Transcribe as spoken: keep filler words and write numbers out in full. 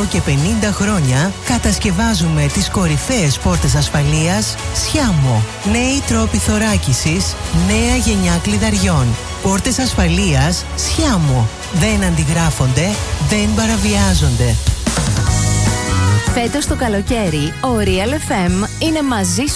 Εδώ και πενήντα χρόνια κατασκευάζουμε τις κορυφαίες πόρτες ασφαλείας Σιάμο. Νέοι τρόποι θωράκισης, νέα γενιά κλειδαριών. Πόρτες ασφαλείας Σιάμο. Δεν αντιγράφονται, δεν παραβιάζονται. Φέτος το καλοκαίρι, ο Real εφ εμ είναι μαζί